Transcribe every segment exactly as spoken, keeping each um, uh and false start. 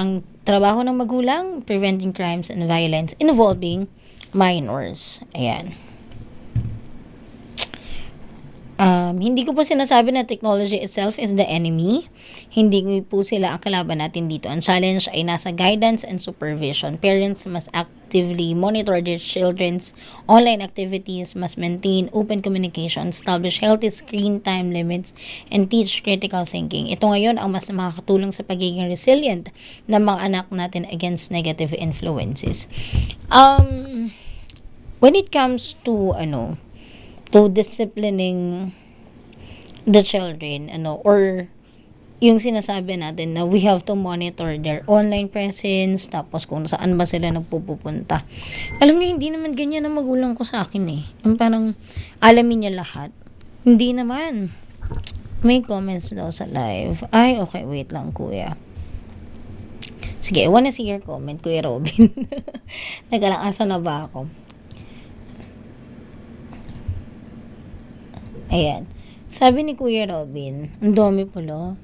ang trabaho ng magulang, preventing crimes and violence involving minors. Ayan. Um, hindi ko po sinasabi na technology itself is the enemy. Hindi po sila ang kalaban natin dito. Ang challenge ay nasa guidance and supervision. Parents must actively monitor their children's online activities, must maintain open communication, establish healthy screen time limits, and teach critical thinking. Ito ngayon ang mas makakatulong sa pagiging resilient ng mga anak natin against negative influences. Um, when it comes to, ano, to disciplining the children, ano, or yung sinasabi natin na we have to monitor their online presence, tapos kung saan ba sila nagpupunta. Alam niyo, hindi naman ganyan ang magulang ko sa akin eh. Yung parang alamin niya lahat. Hindi naman. May comments daw sa live. Ay, okay, wait lang, kuya. Sige, I wanna see your comment, Kuya Robin. Teka lang, asa na ba ako? Ayan. Sabi ni Kuya Robin, ang dami pala.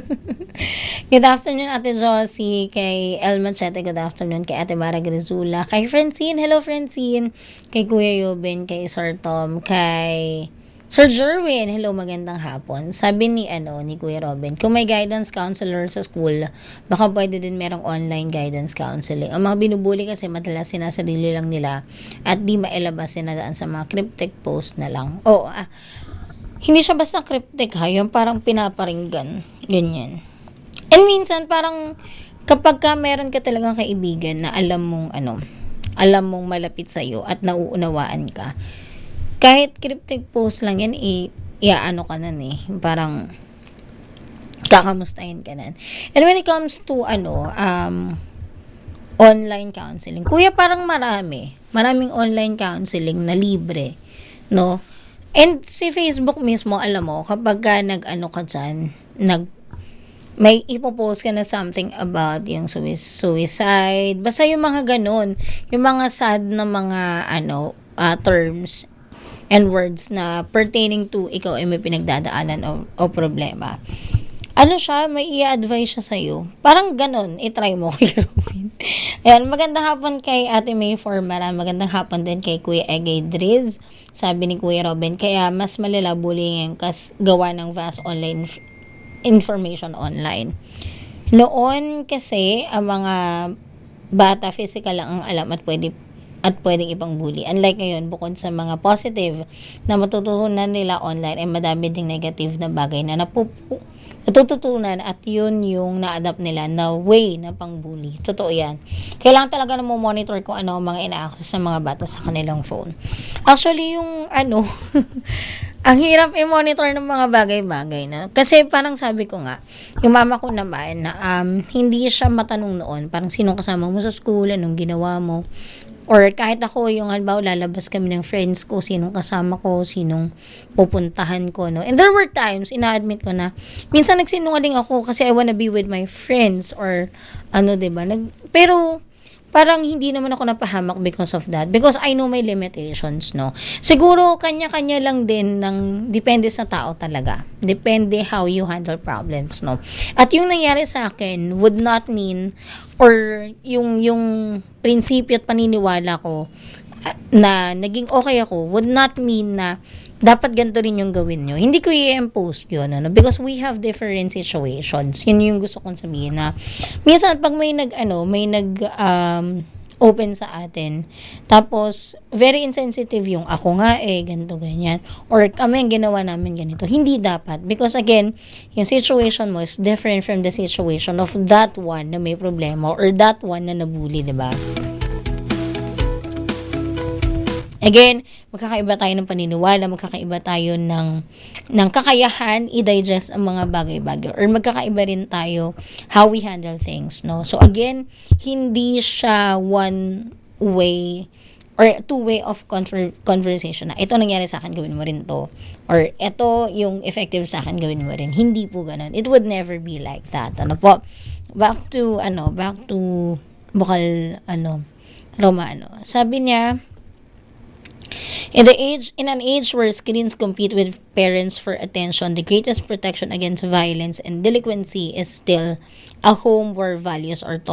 Good afternoon, Ate Josie. Kay El Machete, good afternoon. Kay Ate Mara Grizula. Kay Francine, hello Francine. Kay Kuya Yobin, kay Sir Tom. Kay Sir Jerwin, hello, magandang hapon. Sabi ni, ano, ni Kuya Robin, kung may guidance counselor sa school, baka pwede din merong online guidance counseling. Ang mga binubuli kasi madalas sinasarili lang nila at di mailabas sinadaan sa mga cryptic post na lang. O, ah, hindi siya basta cryptic ha, yung parang pinaparinggan, ganyan. And minsan parang kapag ka meron ka talagang kaibigan na alam mong ano, alam mong malapit sa iyo at nauunawaan ka, kahit cryptic post lang yan, i iaano ka nan eh, parang kakamustahin ka nan. And when it comes to ano, um, online counseling, kuya, parang marami, maraming online counseling na libre, no? And si Facebook mismo, alam mo, kapag ka nag-ano ka dyan, nag, may ipopost ka na something about yung suicide, basta yung mga ganun, yung mga sad na mga, ano, uh, terms and words na pertaining to ikaw ay may pinagdadaanan o, o problema. Ano siya, may i-advise siya sa'yo. Parang ganun, itry mo kay Robin. Ayan, magandang hapon kay Ate May Formaran. Magandang hapon din kay Kuya Egay Driz. Sabi ni Kuya Robin, kaya mas malala bullying kas gawa ng vast online f- information online. Noon kasi, ang mga bata, physical lang ang alam at pwede at pwedeng ibang bully. Unlike ngayon, bukod sa mga positive na matututunan nila online, ay madami ding negative na bagay na napupu natututunan at yun yung na-adapt nila na way na pang-bully. Totoo yan. Kailangan talaga na mo monitor kung ano ang mga ina-access sa mga bata sa kanilang phone. Actually, yung ano, ang hirap i-monitor ng mga bagay-bagay na. Kasi parang sabi ko nga, yung mama ko naman, na um, hindi siya matanong noon. Parang sinong kasama mo sa school, anong ginawa mo. Or kahit ako, yung halimbawa, lalabas kami ng friends ko, sinong kasama ko, sinong pupuntahan ko, no? And there were times, ina-admit ko na, minsan nagsinungaling ako kasi I wanna be with my friends or ano, diba? Nag, pero, parang hindi naman ako napahamak because of that. Because I know my limitations, no? Siguro, kanya-kanya lang din ng, depende sa tao talaga. Depende how you handle problems, no? At yung nangyari sa akin would not mean, or yung, yung prinsipyo at paniniwala ko uh, na naging okay ako would not mean na dapat ganito rin yung gawin nyo. Hindi ko i-impose yun, ano? Because we have different situations. Yun yung gusto kong sabihin na minsan pag may nag, ano, may nag, um, open sa atin, tapos very insensitive yung ako nga eh, ganito, ganyan, or kami ang ginawa namin ganito. Hindi dapat. Because again, yung situation mo is different from the situation of that one na may problema or that one na nabully, diba? Again, magkakaiba tayo ng paniniwala, magkakaiba tayo ng, ng kakayahan i-digest ang mga bagay-bagay. Or magkakaiba rin tayo how we handle things, no? So again, hindi siya one way or two way of conver- conversation na ito nangyari sa akin, gawin mo rin to. Or ito yung effective sa akin, gawin mo rin. Hindi po ganun. It would never be like that. Ano po? Back to, ano, back to Bukal, ano, Romano. Sabi niya, In the age, in an age where screens compete with parents for attention, the greatest protection against violence and delinquency is still a home where values are taught.